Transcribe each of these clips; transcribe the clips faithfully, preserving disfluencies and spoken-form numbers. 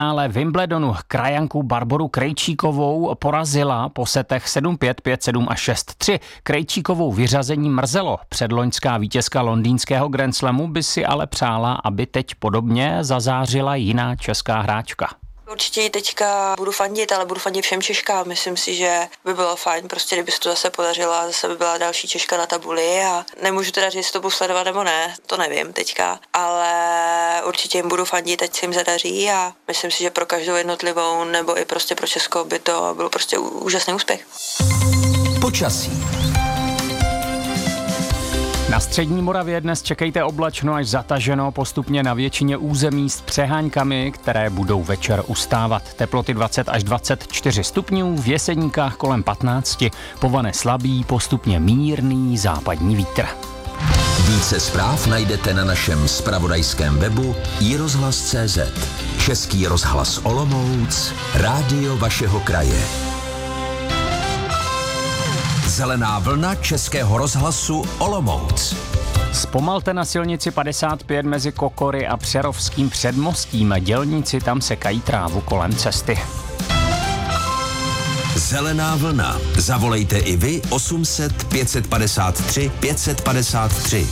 Ale Wimbledonu krajanku Barboru Krejčíkovou porazila po setech sedm pět, pět sedm a šest tři. Krejčíkovou vyřazení mrzelo. Předloňská vítězka londýnského Grand Slamu by si ale přála, aby teď podobně zazářila jiná česká hráčka. Určitě teďka budu fandit, ale budu fandit všem Češkám. Myslím si, že by bylo fajn, prostě kdyby se to zase podařilo a zase by byla další Češka na tabuli a nemůžu teda říct, jestli to budu sledovat nebo ne, to nevím teďka, ale určitě jim budu fandit, ať se jim zadaří a myslím si, že pro každou jednotlivou nebo i prostě pro Česko by to byl prostě úžasný úspěch. Počasí. Na střední Moravě dnes čekejte oblačno až zataženo, postupně na většině území s přeháňkami, které budou večer ustávat. Teploty dvacet až dvacet čtyři stupňů, v Jeseníkách kolem patnáct, po Vane slabý, postupně mírný západní vítr. Více zpráv najdete na našem zpravodajském webu i rozhlas tečka cé zet. Český rozhlas Olomouc, rádio vašeho kraje. Zelená vlna Českého rozhlasu Olomouc. Zpomalte na silnici padesát pět mezi Kokory a Přerovským předmostím. Dělníci tam sekají trávu kolem cesty. Zelená vlna. Zavolejte i vy osm set, pět set padesát tři, pět set padesát tři.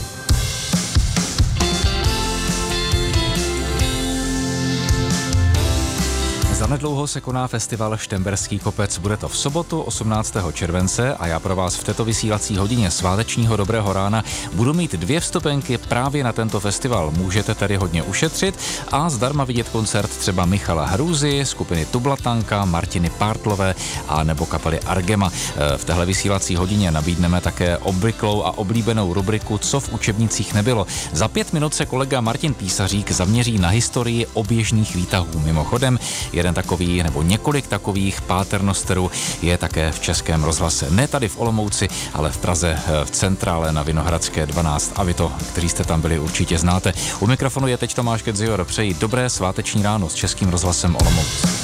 Zanedlouho se koná festival Štemberský kopec. Bude to v sobotu osmnáctého července a já pro vás v této vysílací hodině svátečního dobrého rána budu mít dvě vstupenky právě na tento festival. Můžete tedy hodně ušetřit a zdarma vidět koncert třeba Michala Hrůzy, skupiny Tublatanka, Martiny Pártlové a nebo kapely Argema. V téhle vysílací hodině nabídneme také obvyklou a oblíbenou rubriku Co v učebnicích nebylo. Za pět minut se kolega Martin Písařík zaměří na historii oběžných výtahů. Mimochodem, jeden takový nebo několik takových páternosterů je také v Českém rozhlase. Ne tady v Olomouci, ale v Praze v centrále na Vinohradské dvanáct. A vy to, kteří jste tam byli, určitě znáte. U mikrofonu je teď Tomáš Kedzior. Přeji dobré sváteční ráno s Českým rozhlasem Olomouc.